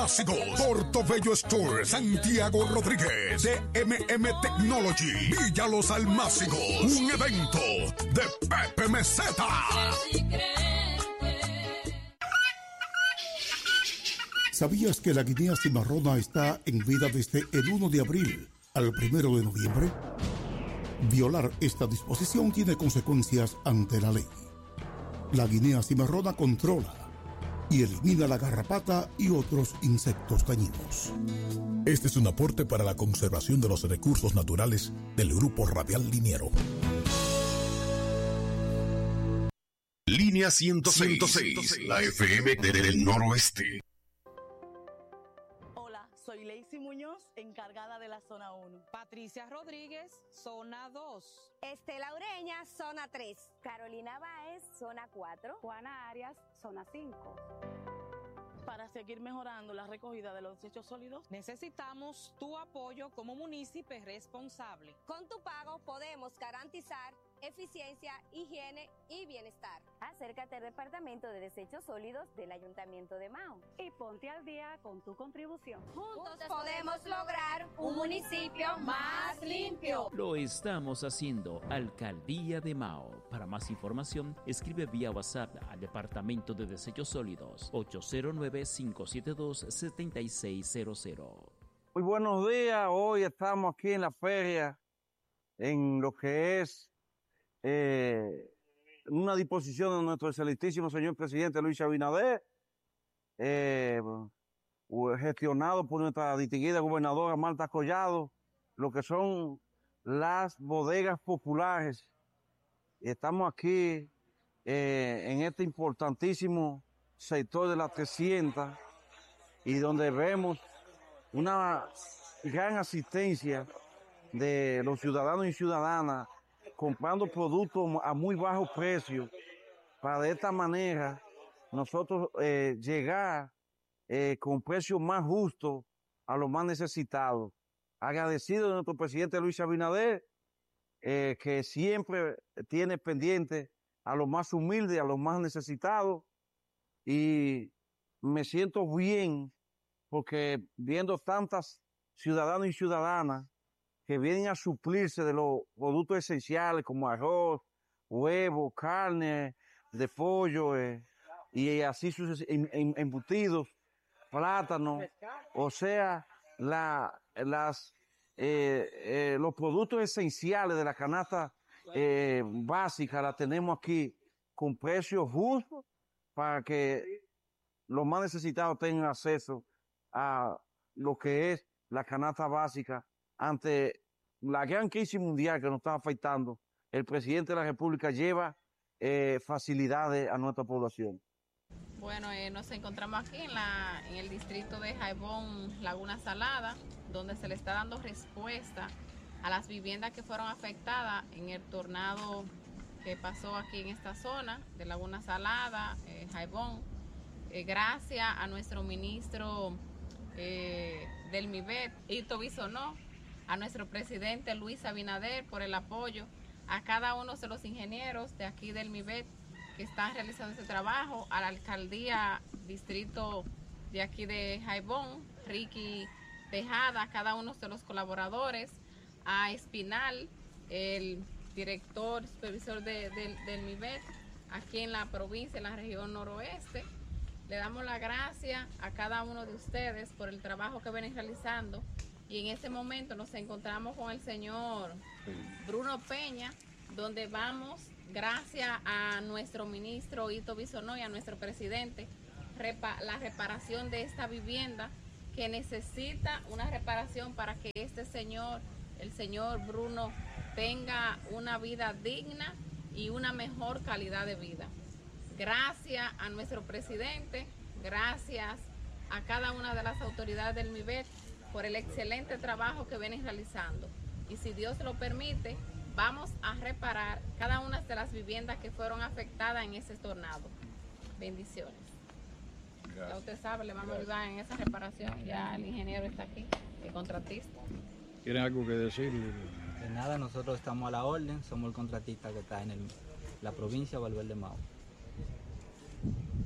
Almácigos, Portobello Store, Santiago Rodríguez, DMM Technology, Villa Los Almácigos, un evento de Pepe Meseta. ¿Sabías que la guinea cimarrona está en vida desde el 1 de abril al 1 de noviembre? Violar esta disposición tiene consecuencias ante la ley. La guinea cimarrona controla y elimina la garrapata y otros insectos dañinos. Este es un aporte para la conservación de los recursos naturales del Grupo Radial Liniero. Línea 106, la FM del Noroeste. Soy Lacey Muñoz, encargada de la zona 1. Patricia Rodríguez, zona 2. Estela Ureña, zona 3. Carolina Báez, zona 4. Juana Arias, zona 5. Para seguir mejorando la recogida de los desechos sólidos, necesitamos tu apoyo como municipio responsable. Con tu pago podemos garantizar eficiencia, higiene y bienestar. Acércate al Departamento de Desechos Sólidos del Ayuntamiento de Mao y ponte al día con tu contribución. Juntos podemos lograr un municipio más limpio. Lo estamos haciendo. Alcaldía de Mao. Para más información, escribe vía WhatsApp al Departamento de Desechos Sólidos 809-572-7600. Muy buenos días. Hoy estamos aquí en la feria, en lo que es una disposición de nuestro excelentísimo señor presidente Luis Abinader, gestionado por nuestra distinguida gobernadora Marta Collado, lo que son las bodegas populares. Estamos aquí en este importantísimo sector de las 300 y donde vemos una gran asistencia de los ciudadanos y ciudadanas comprando productos a muy bajo precio, para de esta manera nosotros llegar con precios más justos a los más necesitados. Agradecido de nuestro presidente Luis Abinader, que siempre tiene pendiente a los más humildes, a los más necesitados, y me siento bien porque viendo tantas ciudadanos y ciudadanas que vienen a suplirse de los productos esenciales como arroz, huevo, carne de pollo y así sus embutidos, plátanos, o sea, los productos esenciales de la canasta básica la tenemos aquí con precios justos para que los más necesitados tengan acceso a lo que es la canasta básica. Ante la gran crisis mundial que nos está afectando, el presidente de la República lleva facilidades a nuestra población. Bueno, nos encontramos aquí en el distrito de Jaibón, Laguna Salada, donde se le está dando respuesta a las viviendas que fueron afectadas en el tornado que pasó aquí en esta zona de Laguna Salada, Jaibón. Gracias a nuestro ministro del MIBET, Ito Bisonó, a nuestro presidente Luis Abinader por el apoyo, a cada uno de los ingenieros de aquí del MIBET que están realizando este trabajo, a la alcaldía distrito de aquí de Jaibón, Ricky Tejada, a cada uno de los colaboradores, a Espinal, el director, supervisor del MIBET, aquí en la provincia, en la región noroeste. Le damos las gracias a cada uno de ustedes por el trabajo que vienen realizando. Y en este momento nos encontramos con el señor Bruno Peña, donde vamos, gracias a nuestro ministro Ito Bisonó y a nuestro presidente, la reparación de esta vivienda que necesita una reparación para que este señor, el señor Bruno, tenga una vida digna y una mejor calidad de vida. Gracias a nuestro presidente, gracias a cada una de las autoridades del MIBET por el excelente trabajo que vienen realizando. Y si Dios lo permite, vamos a reparar cada una de las viviendas que fueron afectadas en ese tornado. Bendiciones. Gracias. Ya usted sabe, le vamos a ayudar en esa reparación. Ya el ingeniero está aquí, el contratista. ¿Tienen algo que decirle? De nada, nosotros estamos a la orden, somos el contratista que está en la provincia de Valverde Mao.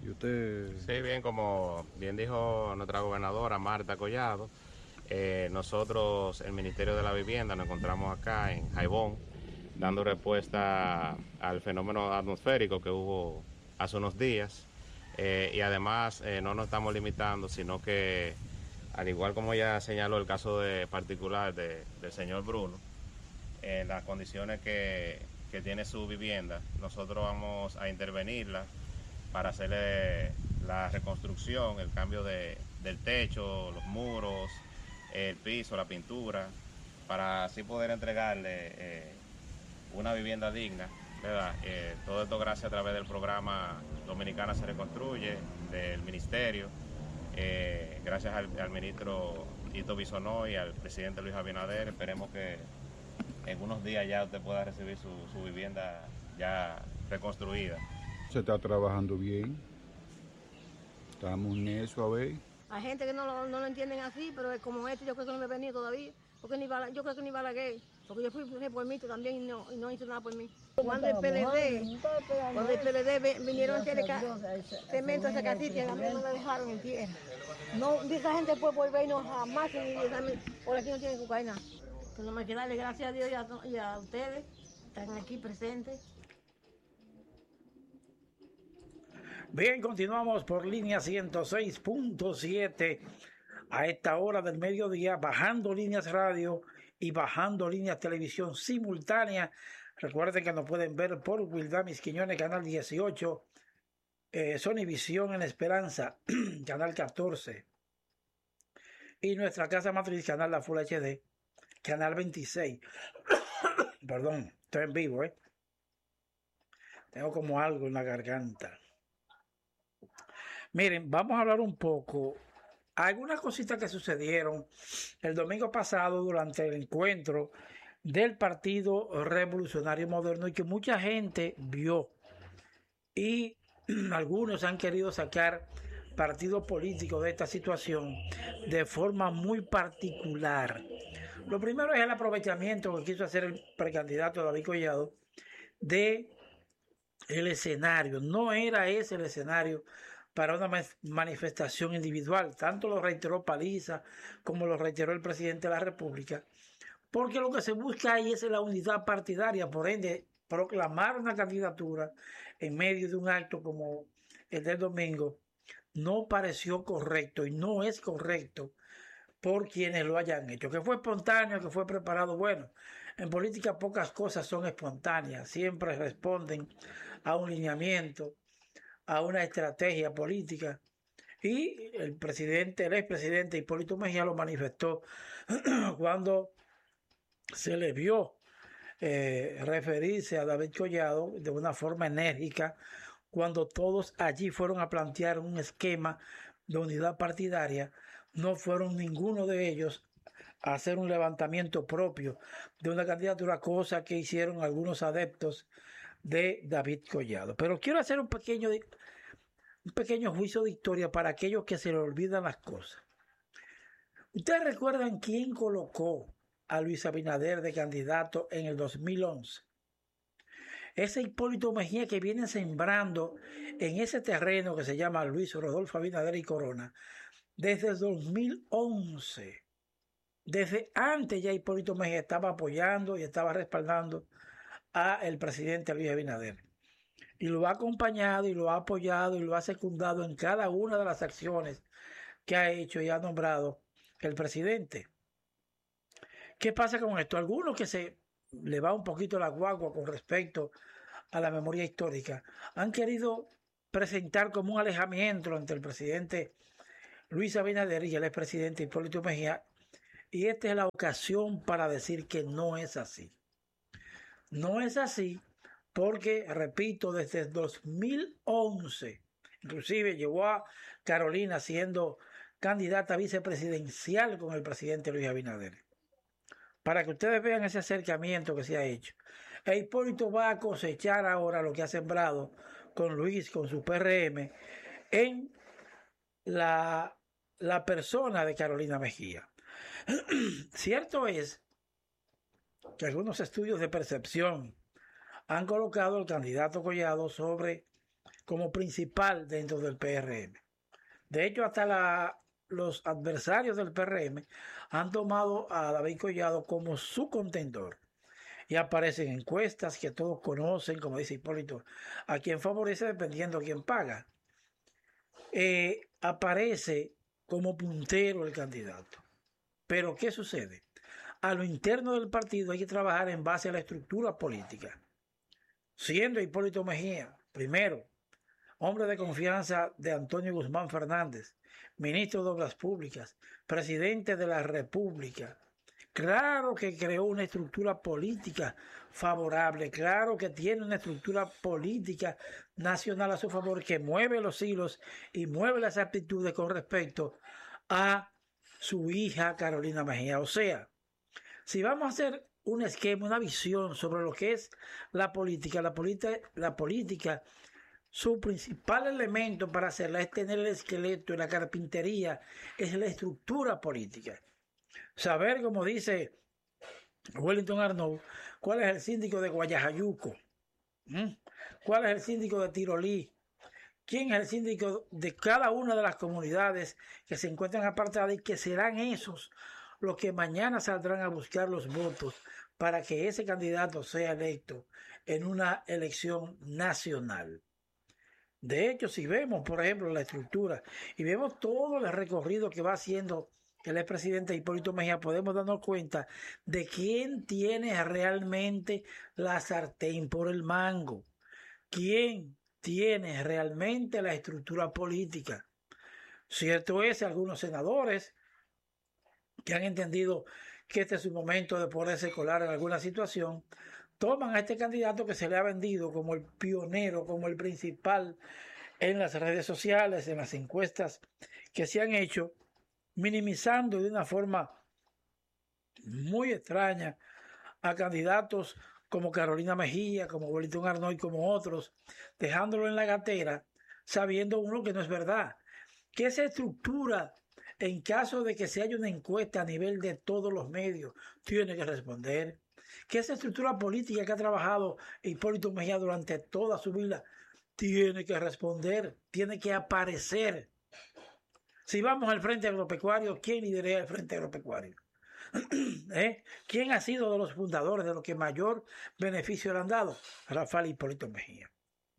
¿Y usted? Sí, bien, como bien dijo nuestra gobernadora Marta Collado, nosotros, el Ministerio de la Vivienda, nos encontramos acá en Jaibón, dando respuesta al fenómeno atmosférico que hubo hace unos días. Y además no nos estamos limitando, sino que, al igual como ya señaló el caso particular del señor Bruno, en las condiciones que tiene su vivienda, nosotros vamos a intervenirla para hacerle la reconstrucción, el cambio del techo, los muros, el piso, la pintura, para así poder entregarle una vivienda digna, ¿verdad? Todo esto gracias a través del programa Dominicana se reconstruye, del ministerio, gracias al ministro Tito Bisonó y al presidente Luis Abinader. Esperemos que en unos días ya usted pueda recibir su vivienda ya reconstruida. Se está trabajando bien. Estamos en eso, a ver. Hay gente que no lo entienden así, pero es como yo creo que no me venía todavía, porque yo creo que ni Balaguer, porque yo fui reformista también y no hizo nada por mí. Cuando el PLD vinieron a hacerle cemento a esa casita, a mí no me dejaron en tierra. No, esa gente puede volver y no jamás, por aquí no tienen cocaína. Pues no me queda darle gracias a Dios y a ustedes, están aquí presentes. Bien, continuamos por línea 106.7 a esta hora del mediodía, bajando líneas radio y bajando líneas televisión simultánea. Recuerden que nos pueden ver por Wildamis Quiñones, canal 18, Sony Visión en Esperanza, canal 14, y nuestra casa matriz, canal La Full HD, canal 26. Perdón, estoy en vivo, Tengo como algo en la garganta. Miren, vamos a hablar un poco, algunas cositas que sucedieron el domingo pasado durante el encuentro del Partido Revolucionario Moderno y que mucha gente vio. Y algunos han querido sacar partido político de esta situación de forma muy particular. Lo primero es el aprovechamiento que quiso hacer el precandidato David Collado de el escenario. No era ese el escenario para una manifestación individual. Tanto lo reiteró Paliza como lo reiteró el presidente de la República, porque lo que se busca ahí es la unidad partidaria. Por ende, proclamar una candidatura en medio de un acto como el del domingo no pareció correcto y no es correcto por quienes lo hayan hecho. Que fue espontáneo, que fue preparado, bueno, en política pocas cosas son espontáneas, siempre responden a un lineamiento, a una estrategia política, y el expresidente Hipólito Mejía lo manifestó cuando se le vio referirse a David Collado de una forma enérgica, cuando todos allí fueron a plantear un esquema de unidad partidaria. No fueron ninguno de ellos a hacer un levantamiento propio de una candidatura, cosa que hicieron algunos adeptos de David Collado. Pero quiero hacer un pequeño juicio de historia para aquellos que se le olvidan las cosas. ¿Ustedes recuerdan quién colocó a Luis Abinader de candidato en el 2011? Ese Hipólito Mejía que viene sembrando en ese terreno que se llama Luis Rodolfo Abinader y Corona desde el 2011. Desde antes ya Hipólito Mejía estaba apoyando y estaba respaldando a el presidente Luis Abinader. Y lo ha acompañado y lo ha apoyado y lo ha secundado en cada una de las acciones que ha hecho y ha nombrado el presidente. ¿Qué pasa con esto? Algunos que se le va un poquito la guagua con respecto a la memoria histórica han querido presentar como un alejamiento entre el presidente Luis Abinader y el expresidente Hipólito Mejía, y esta es la ocasión para decir que no es así. No es así porque, repito, desde el 2011, inclusive llevó a Carolina siendo candidata vicepresidencial con el presidente Luis Abinader. Para que ustedes vean ese acercamiento que se ha hecho. E Hipólito va a cosechar ahora lo que ha sembrado con Luis, con su PRM, en la persona de Carolina Mejía. Cierto es que algunos estudios de percepción han colocado al candidato Collado sobre como principal dentro del PRM. De hecho, hasta los adversarios del PRM han tomado a David Collado como su contendor. Y aparecen encuestas que todos conocen, como dice Hipólito, a quien favorece dependiendo a quién paga. Aparece como puntero el candidato. Pero ¿qué sucede? A lo interno del partido hay que trabajar en base a la estructura política. Siendo Hipólito Mejía, primero, hombre de confianza de Antonio Guzmán Fernández, ministro de Obras Públicas, presidente de la República. Claro que creó una estructura política favorable, claro que tiene una estructura política nacional a su favor que mueve los hilos y mueve las aptitudes con respecto a su hija Carolina Mejía. O sea, si vamos a hacer un esquema, una visión sobre lo que es la política, su principal elemento para hacerla es tener el esqueleto y la carpintería, es la estructura política. Saber, como dice Wellington Arnaud, cuál es el síndico de Guayajayuco, cuál es el síndico de Tirolí, quién es el síndico de cada una de las comunidades que se encuentran apartadas y que serán esos los que mañana saldrán a buscar los votos para que ese candidato sea electo en una elección nacional. De hecho, si vemos, por ejemplo, la estructura y vemos todo el recorrido que va haciendo el expresidente Hipólito Mejía, podemos darnos cuenta de quién tiene realmente la sartén por el mango, quién tiene realmente la estructura política. Cierto es, algunos senadores que han entendido que este es su momento de poderse colar en alguna situación, toman a este candidato que se le ha vendido como el pionero, como el principal en las redes sociales, en las encuestas que se han hecho, minimizando de una forma muy extraña a candidatos como Carolina Mejía, como Wellington Arnaud y como otros, dejándolo en la gatera, sabiendo uno que no es verdad, que esa estructura, en caso de que se haya una encuesta a nivel de todos los medios, tiene que responder, que esa estructura política que ha trabajado Hipólito Mejía durante toda su vida, tiene que responder, tiene que aparecer. Si vamos al Frente Agropecuario, ¿quién lidera el Frente Agropecuario? ¿Quién ha sido de los fundadores, de los que mayor beneficio le han dado? Rafael Hipólito Mejía.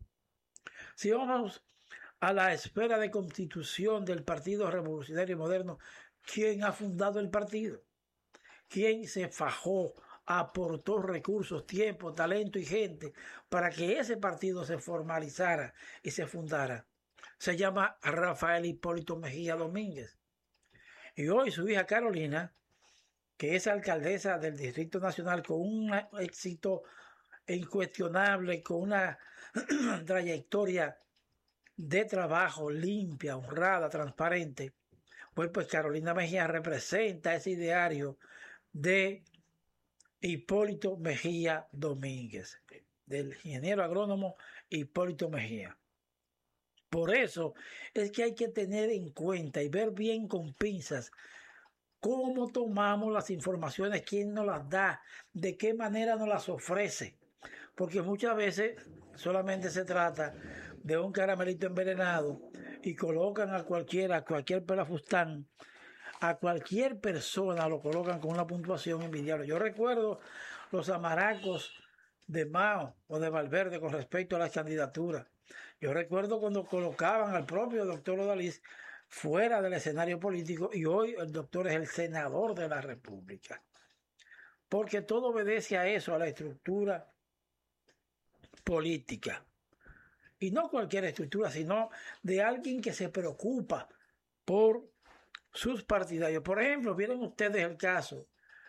Si vamos a la esfera de constitución del Partido Revolucionario Moderno, ¿quién ha fundado el partido? ¿Quién se fajó, aportó recursos, tiempo, talento y gente para que ese partido se formalizara y se fundara? Se llama Rafael Hipólito Mejía Domínguez. Y hoy su hija Carolina, que es alcaldesa del Distrito Nacional con un éxito incuestionable, con una trayectoria de trabajo limpia, honrada, transparente, pues Carolina Mejía representa ese ideario de Hipólito Mejía Domínguez, del ingeniero agrónomo Hipólito Mejía. Por eso es que hay que tener en cuenta y ver bien con pinzas cómo tomamos las informaciones, quién nos las da, de qué manera nos las ofrece. Porque muchas veces solamente se trata de un caramelito envenenado y colocan a cualquier pelafustán, a cualquier persona lo colocan con una puntuación envidiable. Yo recuerdo los amaracos de Mao o de Valverde con respecto a las candidaturas. Yo recuerdo cuando colocaban al propio doctor Odalís fuera del escenario político y hoy el doctor es el senador de la República. Porque todo obedece a eso, a la estructura política. Y no cualquier estructura, sino de alguien que se preocupa por sus partidarios. Por ejemplo, vieron ustedes el caso